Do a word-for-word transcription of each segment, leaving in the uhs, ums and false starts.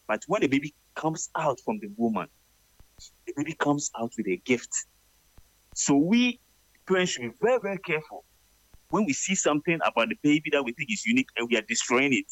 But when the baby comes out from the woman, the baby comes out with a gift. So we parents should be very, very careful when we see something about the baby that we think is unique and we are destroying it.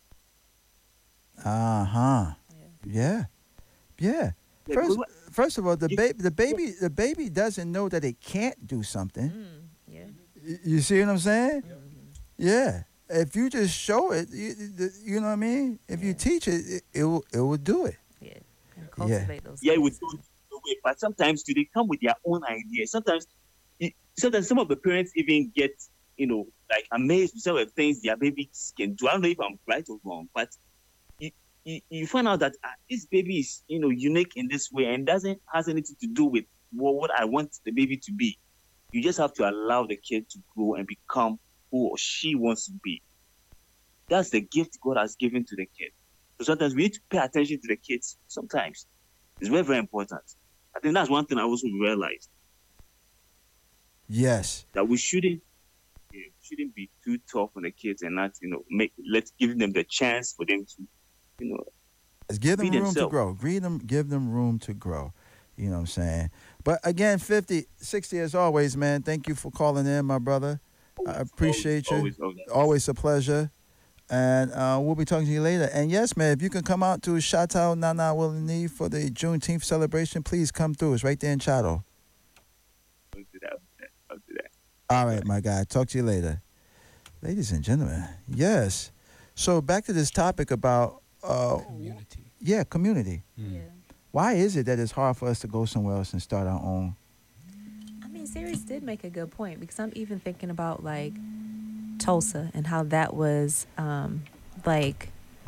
Uh huh. Yeah. Yeah. Yeah. Yeah, because First, what, first of all, the you, baby, the yeah, baby, the baby doesn't know that it can't do something. Mm, yeah. Y- You see what I'm saying? Mm-hmm. Yeah. If you just show it, you, you know what I mean. If you Yeah. teach it, it, it will, it will do it. Yeah. And Yeah. cultivate those yeah, we gifts. don't do it. But sometimes too, they come with their own ideas. Sometimes, it- sometimes some of the parents even get, you know, like amazed with some of the things their babies can do. I don't know if I'm right or wrong, but you, you, you find out that ah, this baby is, you know, unique in this way and doesn't has anything to do with what, what I want the baby to be. You just have to allow the kid to grow and become who or she wants to be. That's the gift God has given to the kid. So sometimes we need to pay attention to the kids. Sometimes it's very, very important. I think that's one thing I also realized Yes. that we shouldn't yeah, shouldn't be too tough on the kids and not, you know, make let's give them the chance for them to, you know, Let's give be them room to themselves. grow. Give them, give them room to grow. You know what I'm saying? But again, fifty, sixty as always, man. Thank you for calling in, my brother. I Always, always, appreciate you. always, always. Always a pleasure. And uh, we'll be talking to you later. And yes, man, if you can come out to Chateau Nana Willini for the Juneteenth celebration, please come through. It's right there in Chateau. I'll do that. I'll do that. I'll do that. All Bye. right, my guy. Talk to you later. Ladies and gentlemen, yes. So back to this topic about, uh, Community. yeah, community. Mm. Yeah. Why is it that it's hard for us to go somewhere else and start our own? I mean, Sirius did make a good point because I'm even thinking about like Tulsa and how that was um, like